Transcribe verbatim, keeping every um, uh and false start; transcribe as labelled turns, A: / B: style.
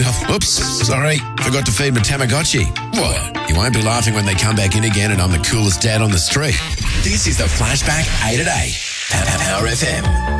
A: Oh, oops, sorry. Forgot to feed my Tamagotchi. What? You won't be laughing when they come back in again and I'm the coolest dad on the street. This is the Flashback eight at eight. Power F M.